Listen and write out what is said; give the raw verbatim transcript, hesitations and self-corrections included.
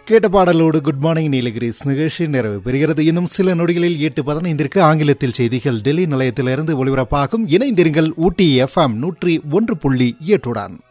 கேட்ட பாடலோடு good morning Nilgiris நிகழ்ச்சி நிறைவு பெறுகிறது. இன்னும் சில நொடிகளில் எட்டு பதினைந்திற்கு ஆங்கிலத்தில் செய்திகள் டெல்லி நிலையத்திலிருந்து ஒலிபரப்பாகும். இணைந்திருங்கள் ஊட்டி எஃப்எம் நூற்றி ஒன்று புள்ளி எட்டுடன்.